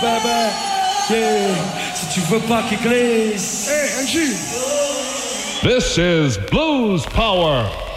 Bébé, yeah. Si tu veux pas qu'il glisse. Hey, Angie. This is Blues Power.